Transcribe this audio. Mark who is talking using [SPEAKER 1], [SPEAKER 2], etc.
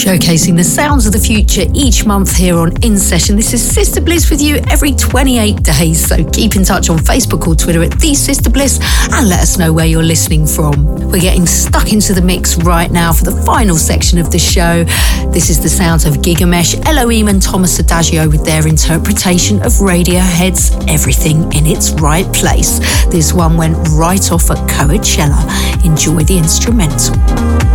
[SPEAKER 1] showcasing the sounds of the future each month here on In Session. This is Sister Bliss with you every 28 days, so keep in touch on Facebook or Twitter at The Sister Bliss and let us know where you're listening from. We're getting stuck into the mix right now for the final section of the show. This is the sounds of Gigamesh, Elohim and Thomas Adagio with their interpretation of Radiohead's Everything in Its Right Place. This one went right off at Coachella. Enjoy the instrumental.